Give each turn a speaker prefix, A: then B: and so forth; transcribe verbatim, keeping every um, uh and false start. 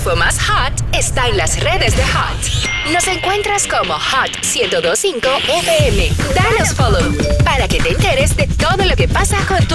A: info más hot está en las redes de Hot. Nos encuentras como Hot ciento dos punto cinco F M. Danos follow para que te enteres de todo lo que pasa con tu